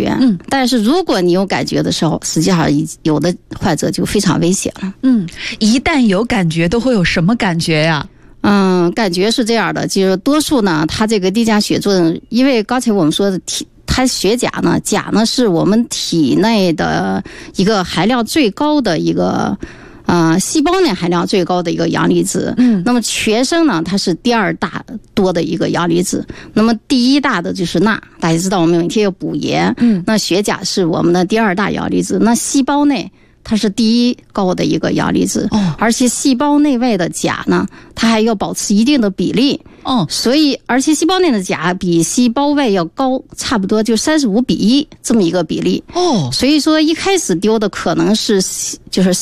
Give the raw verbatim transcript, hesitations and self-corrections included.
觉，嗯，但是如果你有感觉的时候，实际上有的患者就非常危险了。 嗯，一旦有感觉都会有什么感觉呀？ 嗯，感觉是这样的，就是多数呢，它这个低钾血症，因为刚才我们说的体，它血钾呢，钾呢是我们体内的一个含量最高的一个。呃，细胞内含量最高的一个阳离子，嗯，那么全身呢，它是第二大多的一个阳离子，那么第一大的就是钠，大家知道我们每天要补盐，嗯，那血钾是我们的第二大阳离子，那细胞内它是第一高的一个阳离子，哦，而且细胞内外的钾呢，它还要保持一定的比例，哦，所以而且细胞内的钾比细胞外要高，差不多就三十五比一这么一个比例，哦，所以说一开始丢的可能是就是